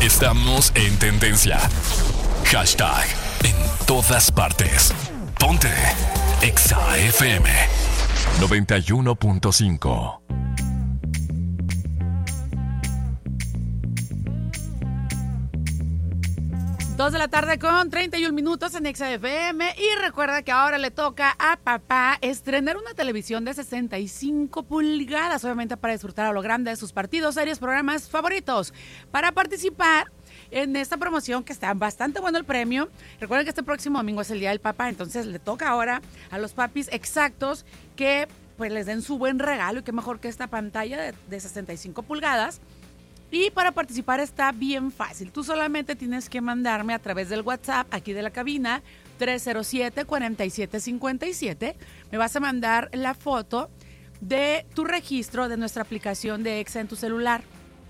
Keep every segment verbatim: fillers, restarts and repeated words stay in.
Estamos en tendencia. Hashtag en todas partes. Ponte Exa F M noventa y uno punto cinco. Dos de la tarde con treinta y un minutos en Exa F M. Y recuerda que ahora le toca a papá estrenar una televisión de sesenta y cinco pulgadas, obviamente para disfrutar a lo grande de sus partidos, series, programas favoritos. Para participar en esta promoción, que está bastante bueno el premio, recuerden que este próximo domingo es el Día del Papá, entonces le toca ahora a los papis exactos que pues les den su buen regalo, y qué mejor que esta pantalla de, de sesenta y cinco pulgadas. Y para participar está bien fácil. Tú solamente tienes que mandarme a través del WhatsApp aquí de la cabina tres cero siete, cuatro siete cinco siete. Me vas a mandar la foto de tu registro de nuestra aplicación de Exa en tu celular.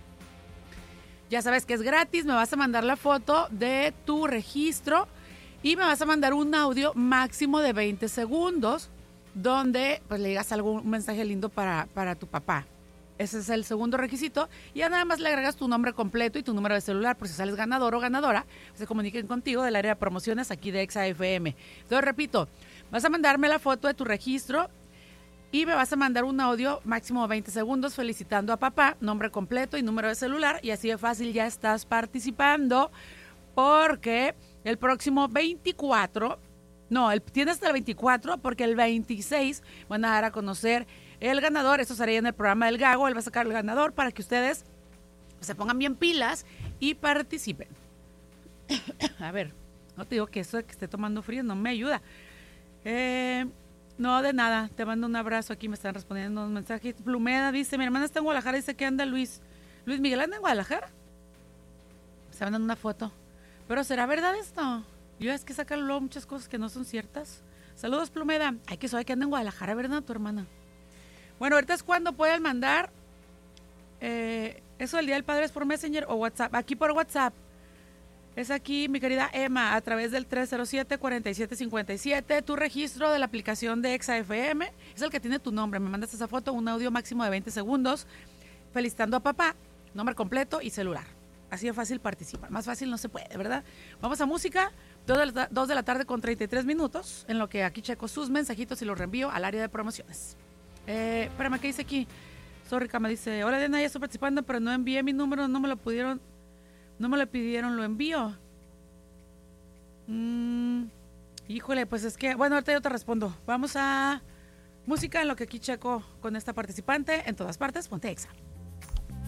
Ya sabes que es gratis. Me vas a mandar la foto de tu registro y me vas a mandar un audio máximo de veinte segundos donde pues le digas algún mensaje lindo para, para tu papá. Ese es el segundo requisito. Y ya nada más le agregas tu nombre completo y tu número de celular, por si sales ganador o ganadora, se comuniquen contigo del área de promociones aquí de Exa F M. Entonces, repito, vas a mandarme la foto de tu registro y me vas a mandar un audio máximo de veinte segundos felicitando a papá, nombre completo y número de celular. Y así de fácil ya estás participando, porque el próximo veinticuatro, no, el, tienes hasta el veinticuatro, porque el veintiséis van a dar a conocer el ganador. Esto sería en el programa del Gago. Él va a sacar el ganador para que ustedes se pongan bien pilas y participen. A ver, no te digo que eso de que esté tomando frío no me ayuda. Eh, no, de nada. Te mando un abrazo. Aquí me están respondiendo unos mensajes. Plumeda dice, mi hermana está en Guadalajara, dice que anda Luis. Luis Miguel anda en Guadalajara. Se mandan una foto. Pero ¿será verdad esto? Yo es que sacan luego muchas cosas que no son ciertas. Saludos, Plumeda. Ay, que sabe que anda en Guadalajara, ¿verdad, tu hermana? Bueno, ahorita es cuando pueden mandar eh, eso del Día del Padre, es por Messenger o WhatsApp. Aquí por WhatsApp. Es aquí, mi querida Emma, a través del tres cero siete, cuatro siete cinco siete. Tu registro de la aplicación de Exa F M es el que tiene tu nombre. Me mandas esa foto, un audio máximo de veinte segundos, felicitando a papá, nombre completo y celular. Así de fácil participar. Más fácil no se puede, ¿verdad? Vamos a música. dos de la tarde con treinta y tres minutos, en lo que aquí checo sus mensajitos y los reenvío al área de promociones. Eh, espérame, ¿qué dice aquí? Sorrica me dice, hola Diana, ya estoy participando, pero no envié mi número, no me lo pudieron, no me lo pidieron, lo envío. Mm, híjole, pues es que, bueno, ahorita yo te respondo. Vamos a música en lo que aquí checo con esta participante. En todas partes, ponte Exa.